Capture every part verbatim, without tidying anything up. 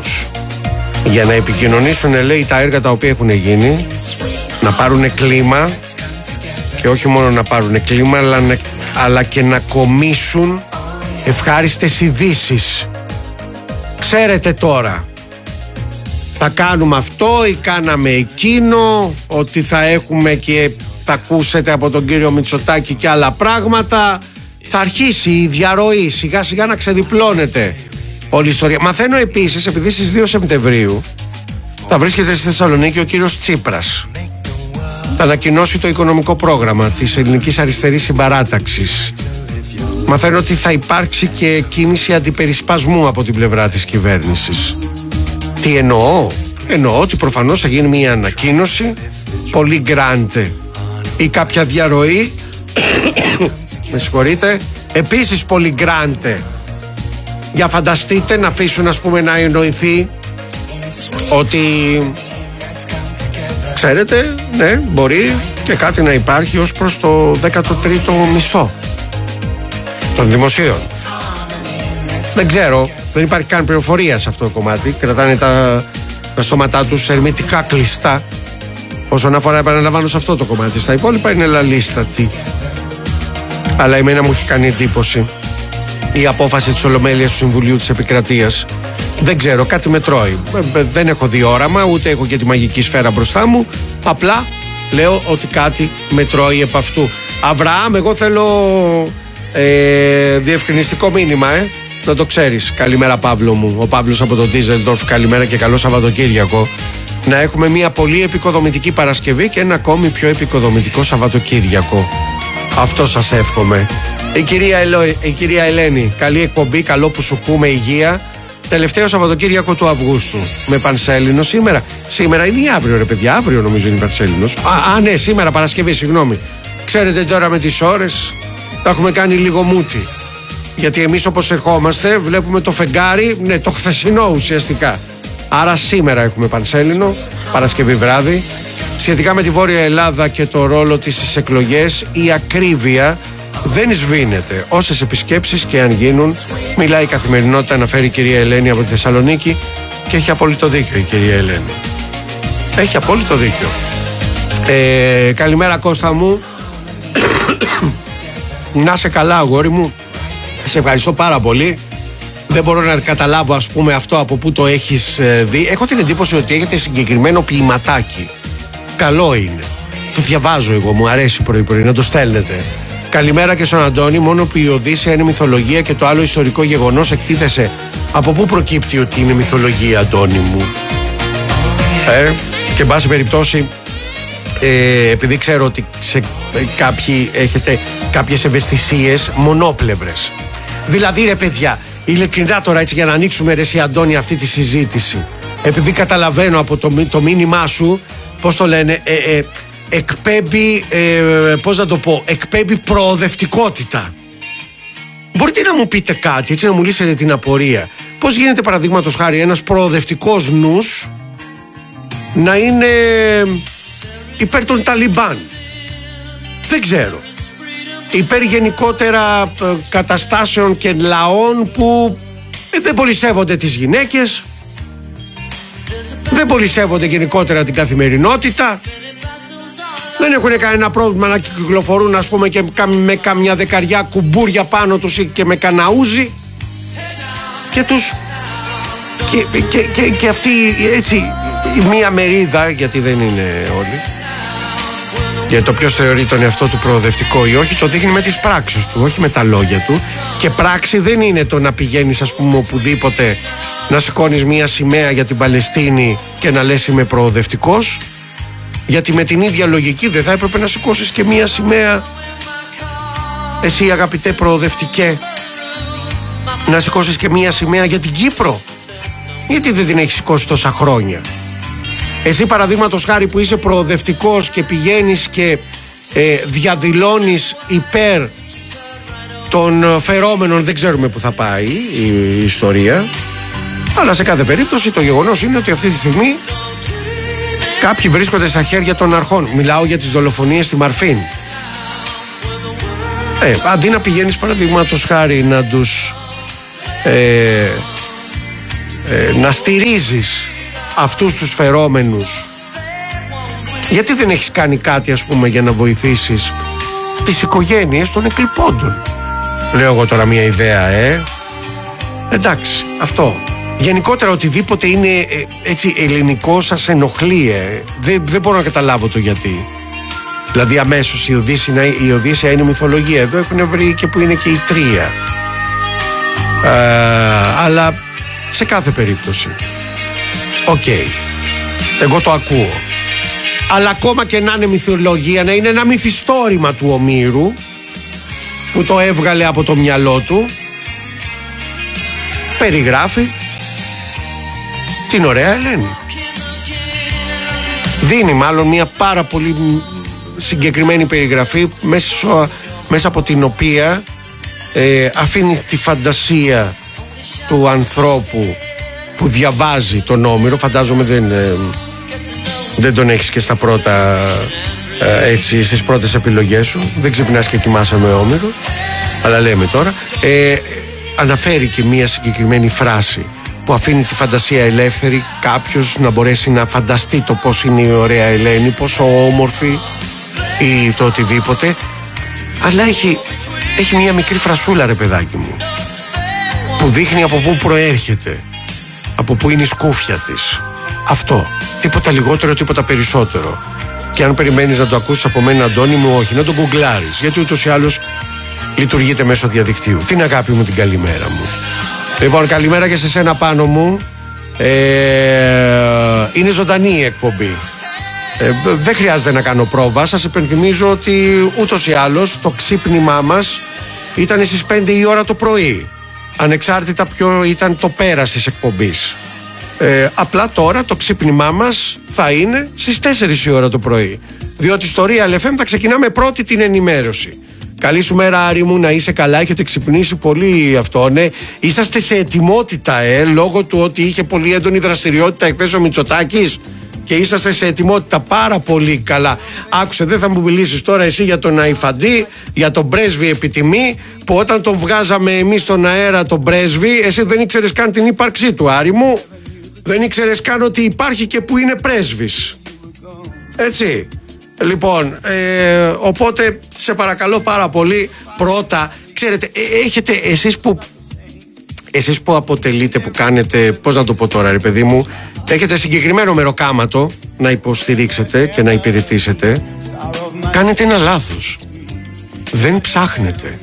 δρόμους για να επικοινωνήσουν, λέει, τα έργα τα οποία έχουν γίνει, να πάρουν κλίμα και όχι μόνο να πάρουν κλίμα, αλλά, αλλά και να κομίσουν ευχάριστες ειδήσεις. Ξέρετε τώρα, θα κάνουμε αυτό ή κάναμε εκείνο, ότι θα έχουμε και θα ακούσετε από τον κύριο Μητσοτάκη και άλλα πράγματα. Θα αρχίσει η διαρροή σιγά σιγά να ξεδιπλώνεται όλη η ιστορία. Μαθαίνω επίσης, επειδή στις δύο Σεπτεμβρίου θα βρίσκεται στη Θεσσαλονίκη ο κύριος Τσίπρας, θα ανακοινώσει το οικονομικό πρόγραμμα της Ελληνικής Αριστερής Συμπαράταξης. Μαθαίνω ότι θα υπάρξει και κίνηση αντιπερισπασμού από την πλευρά της κυβέρνησης. Τι εννοώ? Εννοώ ότι προφανώς θα γίνει μια ανακοίνωση πολύ γκράντε ή κάποια διαρροή με συγχωρείτε, επίσης πολύ γκράντε. Για φανταστείτε να αφήσουν, ας πούμε, να εννοηθεί ότι, ξέρετε, ναι, μπορεί και κάτι να υπάρχει ως προς το δέκατο τρίτο μισθό των δημοσίων. Δεν ξέρω, δεν υπάρχει καν πληροφορία σε αυτό το κομμάτι. Κρατάνε τα, τα στόματά τους ερμητικά κλειστά όσον αφορά, επαναλαμβάνω, σε αυτό το κομμάτι. Στα υπόλοιπα είναι λαλίστατη. Αλλά εμένα μου έχει κάνει εντύπωση η απόφαση της Ολομέλειας του Συμβουλίου της Επικρατείας. Δεν ξέρω, κάτι με τρώει. Δεν έχω δει όραμα, ούτε έχω και τη μαγική σφαίρα μπροστά μου. Απλά λέω ότι κάτι με τρώει επ' αυτού. Αβραάμ, εγώ θέλω ε, διευκρινιστικό μήνυμα, ε. Να το ξέρεις. Καλημέρα, Παύλο μου. Ο Παύλος από το Ντίζελντορφ. Καλημέρα και καλό Σαββατοκύριακο. Να έχουμε μια πολύ επικοδομητική Παρασκευή και ένα ακόμη πιο επικοδομητικό Σαββατοκύριακο. Αυτό σας εύχομαι. Η κυρία, Ελο... η κυρία Ελένη, καλή εκπομπή, καλό που σου πούμε, υγεία. Τελευταίο Σαββατοκύριακο του Αυγούστου. Με Πανσέλινο σήμερα. Σήμερα είναι ή αύριο, ρε παιδιά? Αύριο νομίζω είναι Πανσέλινος. Α, α, ναι, σήμερα Παρασκευή, συγγνώμη. Ξέρετε τώρα με τις ώρες τα έχουμε κάνει λίγο μούτι. Γιατί εμείς όπως ερχόμαστε βλέπουμε το φεγγάρι, ναι, το χθεσινό ουσιαστικά. Άρα σήμερα έχουμε Πανσέλινο, Παρασκευή βράδυ. Σχετικά με τη Βόρεια Ελλάδα και το ρόλο της στις εκλογές, η ακρίβεια δεν σβήνεται. Όσες επισκέψεις και αν γίνουν, μιλάει η καθημερινότητα, αναφέρει η κυρία Ελένη από τη Θεσσαλονίκη, και έχει απόλυτο δίκιο η κυρία Ελένη. Έχει απόλυτο δίκιο. Ε, καλημέρα Κώστα μου. Να σε καλά, αγόρι μου. Σε ευχαριστώ πάρα πολύ. Δεν μπορώ να καταλάβω, ας πούμε, αυτό από πού το έχεις δει. Έχω την εντύπωση ότι έχετε συγκεκριμένο ποιηματάκι. Καλό είναι. Το διαβάζω εγώ, μου αρέσει πρωί-πρωί να το στέλνετε. Καλημέρα και στον Αντώνη. Μόνο που η Οδύσσεια είναι μυθολογία και το άλλο ιστορικό γεγονός εκτίθεσε. Από πού προκύπτει ότι είναι μυθολογία, Αντώνη μου? Ε, και εν πάση περιπτώσει, ε, επειδή ξέρω ότι σε κάποιοι έχετε κάποιες ευαισθησίες μονόπλευρες. Δηλαδή, ρε παιδιά, ειλικρινά τώρα, έτσι, για να ανοίξουμε, ρε εσύ Αντώνη, αυτή τη συζήτηση, επειδή καταλαβαίνω από το, το μήνυμά σου, πώς το λένε, ε, ε, εκπέμπει, ε, πώς να το πω, εκπέμπει προοδευτικότητα. Μπορείτε να μου πείτε κάτι, έτσι, να μου λύσετε την απορία? Πώς γίνεται, παραδείγματος χάρη, ένας προοδευτικός νους να είναι υπέρ των Ταλιμπάν? Δεν ξέρω. Υπέρ γενικότερα ε, καταστάσεων και λαών που ε, δεν πολύ σέβονται τις γυναίκες, δεν πολύ σέβονται γενικότερα την καθημερινότητα, δεν έχουν κανένα πρόβλημα να κυκλοφορούν, ας πούμε, και με καμιά δεκαριά κουμπούρια πάνω τους ή και με καναούζι, και τους και, και, και, και αυτή, έτσι, μία μερίδα, γιατί δεν είναι όλοι, γιατί το ποιος θεωρεί τον εαυτό του προοδευτικό ή όχι, το δείχνει με τις πράξεις του, όχι με τα λόγια του. Και πράξη δεν είναι το να πηγαίνεις, ας πούμε, οπουδήποτε, να σηκώνεις μία σημαία για την Παλαιστίνη και να λες είμαι προοδευτικός. Γιατί με την ίδια λογική δεν θα έπρεπε να σηκώσεις και μία σημαία, εσύ αγαπητέ προοδευτικέ, να σηκώσεις και μία σημαία για την Κύπρο? Γιατί δεν την έχεις σηκώσει τόσα χρόνια? Εσύ, παραδείγματος χάρη, που είσαι προοδευτικός και πηγαίνεις και ε, διαδηλώνεις υπέρ των φερόμενων, δεν ξέρουμε που θα πάει η, η ιστορία, αλλά σε κάθε περίπτωση το γεγονός είναι ότι αυτή τη στιγμή κάποιοι βρίσκονται στα χέρια των αρχών. Μιλάω για τις δολοφονίες στη Μαρφίν. Ε, αντί να πηγαίνεις, παραδείγματος χάρη, να τους ε, ε, να στηρίζεις αυτούς τους φερόμενους, γιατί δεν έχεις κάνει κάτι, ας πούμε, για να βοηθήσεις τις οικογένειες των εκλειπώντων? Λέω εγώ τώρα μια ιδέα, ε. Εντάξει, αυτό. Γενικότερα οτιδήποτε είναι ε, έτσι ελληνικό σας ενοχλεί, ε. Δεν, δεν μπορώ να καταλάβω το γιατί. Δηλαδή αμέσως η Οδύσσια, η Οδύσσια είναι μυθολογία. Εδώ έχουν βρει και που είναι και η Τρία. Ε, αλλά σε κάθε περίπτωση, οκ, okay, εγώ το ακούω. Αλλά ακόμα και να είναι μυθολογία, να είναι ένα μυθιστόρημα του Ομήρου που το έβγαλε από το μυαλό του, περιγράφει την ωραία Ελένη. Δίνει μάλλον μια πάρα πολύ συγκεκριμένη περιγραφή μέσα, μέσα από την οποία ε, αφήνει τη φαντασία του ανθρώπου που διαβάζει τον Όμηρο. Φαντάζομαι δεν, ε, δεν τον έχεις και στα πρώτα, ε, έτσι, στις πρώτες επιλογές σου. Δεν ξυπνάς και κοιμάσαι με Όμηρο, αλλά λέμε τώρα. Ε, αναφέρει και μία συγκεκριμένη φράση που αφήνει τη φαντασία ελεύθερη, κάποιος να μπορέσει να φανταστεί το πώς είναι η ωραία Ελένη, πόσο όμορφη ή το οτιδήποτε. Αλλά έχει, έχει μία μικρή φρασούλα, ρε παιδάκι μου, που δείχνει από πού προέρχεται, από πού είναι η σκούφια της. Αυτό, τίποτα λιγότερο, τίποτα περισσότερο. Και αν περιμένεις να το ακούσεις από μένα, Αντώνη μου, όχι, να το γκουγκλάρεις, γιατί ούτως ή άλλως λειτουργείται μέσω διαδικτύου. Την αγάπη μου, την καλημέρα μου. Λοιπόν, καλημέρα και σε σένα, Πάνο μου. ε, Είναι ζωντανή η εκπομπή. ε, Δεν χρειάζεται να κάνω πρόβα. Σας υπενθυμίζω ότι ούτως ή άλλως το ξύπνημά μας ήταν στις πέντε η ώρα το πρωί, ανεξάρτητα ποιο ήταν το πέρας της εκπομπής. ε, Απλά τώρα το ξύπνημά μας θα είναι στις τέσσερις η ώρα το πρωί, διότι στο Real εφ εμ θα ξεκινάμε πρώτη την ενημέρωση. Καλή σου μέρα, Άρη μου, να είσαι καλά. Έχετε ξυπνήσει πολύ αυτό, ναι. Είσαστε σε ετοιμότητα, ε, λόγω του ότι είχε πολύ έντονη δραστηριότητα εχθές ο Μητσοτάκης, και είσαστε σε ετοιμότητα πάρα πολύ καλά. Άκουσε, δεν θα μου μιλήσεις τώρα εσύ για τον Αϊφαντή, για τον πρέσβη επιτιμή, που όταν τον βγάζαμε εμείς στον αέρα τον πρέσβη, εσύ δεν ήξερες καν την ύπαρξή του, Άρη μου. Δεν ήξερες καν ότι υπάρχει και που είναι πρέσβης. Έτσι. Λοιπόν, ε, οπότε σε παρακαλώ πάρα πολύ, πρώτα, ξέρετε, ε, έχετε εσείς που, εσείς που αποτελείτε, που κάνετε, πώς να το πω τώρα, ρε παιδί μου, έχετε συγκεκριμένο μεροκάματο να υποστηρίξετε και να υπηρετήσετε. Κάνετε ένα λάθος. Δεν ψάχνετε.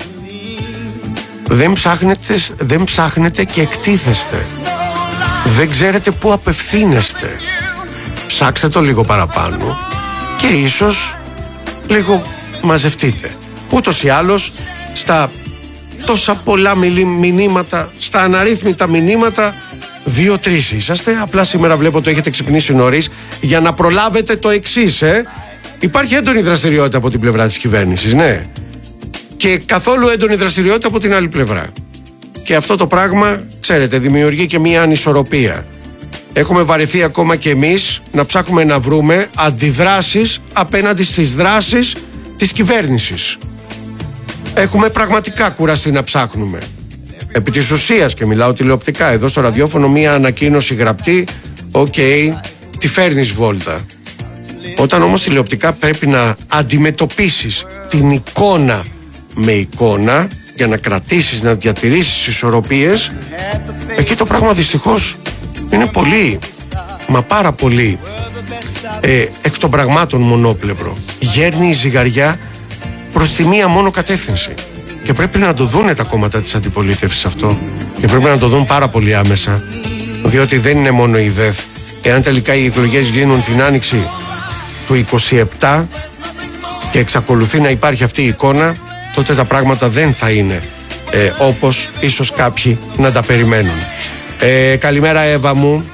Δεν ψάχνετε, δεν ψάχνετε και εκτίθεστε. Δεν ξέρετε πού απευθύνεστε. Ψάξτε το λίγο παραπάνω και ίσως λίγο μαζευτείτε. Ούτως ή άλλως, στα τόσα πολλά μηνύματα, στα αναρρύθμιτα μηνύματα, δύο-τρεις είσαστε. Απλά σήμερα βλέπω το έχετε ξυπνήσει νωρίς για να προλάβετε το εξής, ε. Υπάρχει έντονη δραστηριότητα από την πλευρά της κυβέρνησης, ναι, και καθόλου έντονη δραστηριότητα από την άλλη πλευρά. Και αυτό το πράγμα, ξέρετε, δημιουργεί και μία ανισορροπία. Έχουμε βαρεθεί ακόμα και εμείς να ψάχνουμε να βρούμε αντιδράσεις απέναντι στις δράσεις της κυβέρνησης. Έχουμε πραγματικά κουραστεί να ψάχνουμε. Επί της ουσίας, και μιλάω τηλεοπτικά, εδώ στο ραδιόφωνο μία ανακοίνωση γραπτή, οκ, okay, τη φέρνεις βόλτα. Όταν όμως τηλεοπτικά πρέπει να αντιμετωπίσεις την εικόνα με εικόνα για να κρατήσεις, να διατηρήσεις ισορροπίες, εκεί το πράγμα δυστυχώς είναι πολύ, μα πάρα πολύ ε, εκ των πραγμάτων μονόπλευρο. Γέρνει η ζυγαριά προς τη μία μόνο κατεύθυνση. Και πρέπει να το δούνε τα κόμματα της αντιπολίτευσης αυτό. Και πρέπει να το δουν πάρα πολύ άμεσα. Διότι δεν είναι μόνο η ΔΕΘ. Εάν τελικά οι εκλογές γίνουν την άνοιξη του είκοσι επτά και εξακολουθεί να υπάρχει αυτή η εικόνα, τότε τα πράγματα δεν θα είναι ε, όπως ίσως κάποιοι να τα περιμένουν. Ε, καλημέρα, Εύα μου.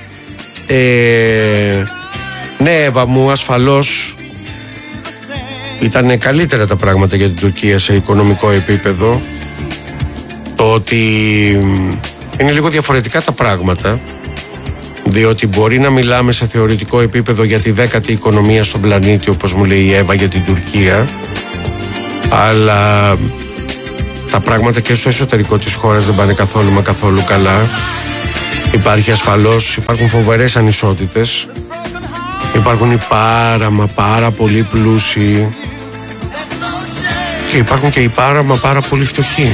ε, Ναι, Εύα μου, ασφαλώς ήταν καλύτερα τα πράγματα για την Τουρκία σε οικονομικό επίπεδο. Το ότι είναι λίγο διαφορετικά τα πράγματα, διότι μπορεί να μιλάμε σε θεωρητικό επίπεδο για τη δέκατη οικονομία στον πλανήτη, όπως μου λέει η Εύα, για την Τουρκία, αλλά τα πράγματα και στο εσωτερικό της χώρας δεν πάνε καθόλου μα καθόλου καλά. Υπάρχει ασφαλώς, υπάρχουν φοβερές ανισότητες. Υπάρχουν οι πάρα μα πάρα πολύ πλούσιοι και υπάρχουν και οι πάρα μα πάρα πολύ φτωχοί.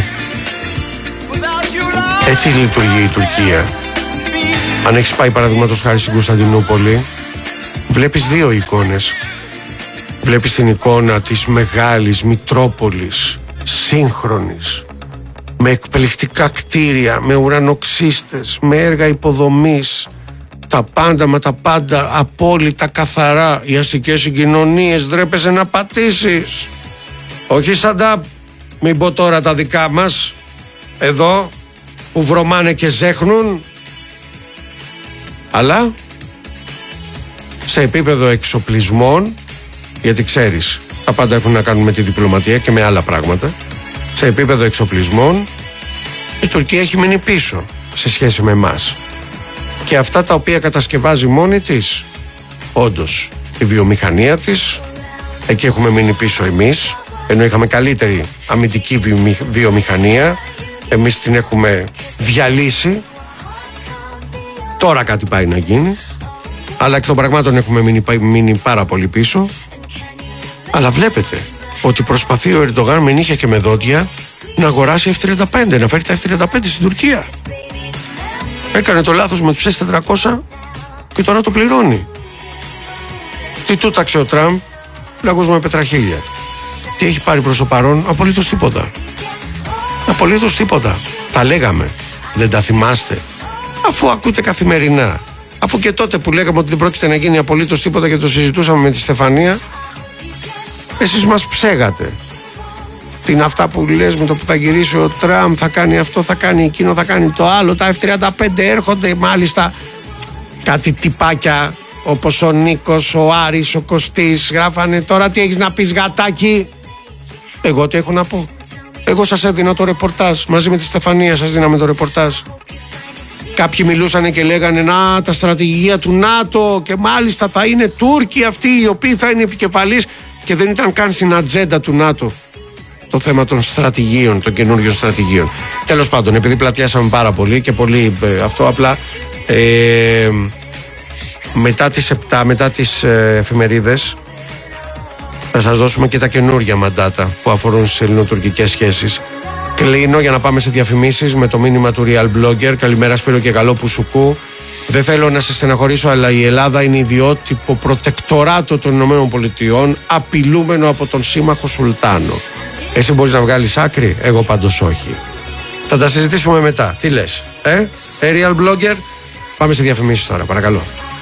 Έτσι λειτουργεί η Τουρκία. Αν έχεις πάει παραδείγματος χάρη στην Κωνσταντινούπολη, βλέπεις δύο εικόνες. Βλέπεις την εικόνα της μεγάλης Μητρόπολης, σύγχρονης, με εκπληκτικά κτίρια, με ουρανοξύστες, με έργα υποδομής, τα πάντα μα τα πάντα απόλυτα καθαρά, οι αστικές συγκοινωνίες, ντρέπεσαι να πατήσεις. Όχι σαν τα, μην πω τώρα τα δικά μας, εδώ που βρωμάνε και ζέχνουν, αλλά σε επίπεδο εξοπλισμών, γιατί ξέρεις, τα πάντα έχουν να κάνουν με τη διπλωματία και με άλλα πράγματα. Σε επίπεδο εξοπλισμών η Τουρκία έχει μείνει πίσω σε σχέση με εμάς. Και αυτά τα οποία κατασκευάζει μόνη της, όντως, τη βιομηχανία της, εκεί έχουμε μείνει πίσω εμείς, ενώ είχαμε καλύτερη αμυντική βιομηχανία, εμείς την έχουμε διαλύσει. Τώρα κάτι πάει να γίνει, αλλά εκ των πραγμάτων έχουμε μείνει, μείνει πάρα πολύ πίσω. Αλλά βλέπετε ότι προσπαθεί ο Ερντογάν με νύχια και με δόντια να αγοράσει εφ τριάντα πέντε, να φέρει τα εφ τριάντα πέντε στην Τουρκία. Έκανε το λάθος με τους ες τετρακόσια και τώρα το πληρώνει. Τι τούταξε ο Τραμπ, λαγός με πετραχίλια. Τι έχει πάρει προς το παρόν, απολύτως τίποτα. Απολύτως τίποτα. Τα λέγαμε, δεν τα θυμάστε? Αφού ακούτε καθημερινά. Αφού και τότε που λέγαμε ότι δεν πρόκειται να γίνει απολύτως τίποτα και το συζητούσαμε με τη Στεφανία, εσείς μας ψέγατε. Τι είναι αυτά που λες με το που θα γυρίσει ο Τραμπ, θα κάνει αυτό, θα κάνει εκείνο, θα κάνει το άλλο. Τα εφ τριάντα πέντε έρχονται, μάλιστα κάτι τυπάκια όπως ο Νίκος, ο Άρης, ο Κωστής γράφανε. Τώρα τι έχεις να πεις, γατάκι? Εγώ τι έχω να πω? Εγώ σας έδινα το ρεπορτάζ, μαζί με τη Στεφανία σας δίναμε το ρεπορτάζ. Κάποιοι μιλούσαν και λέγανε να, τα στρατηγία του ΝΑΤΟ και μάλιστα θα είναι Τούρκοι αυτοί οι οποίοι θα είναι επικεφαλής, και δεν ήταν καν στην ατζέντα του ΝΑΤΟ το θέμα των στρατηγίων, των καινούριων στρατηγίων. Τέλος πάντων, επειδή πλατιάσαμε πάρα πολύ και πολύ ε, αυτό, απλά ε, μετά τις επτά, μετά τις ε, εφημερίδες θα σας δώσουμε και τα καινούργια μαντάτα που αφορούν στις ελληνοτουρκικές σχέσεις. Κλείνω για να πάμε σε διαφημίσεις με το μήνυμα του Real Blogger. Καλημέρα Σπύρο και καλό Πουσουκού. Δεν θέλω να σε στεναχωρήσω, αλλά η Ελλάδα είναι ιδιότυπο προτεκτοράτο των ΗΠΑ, απειλούμενο από τον σύμμαχο Σουλτάνο. Εσύ μπορείς να βγάλεις άκρη? Εγώ πάντως όχι. Θα τα συζητήσουμε μετά. Τι λες, ε, ε Real Blogger? Πάμε σε διαφημίσεις τώρα, παρακαλώ.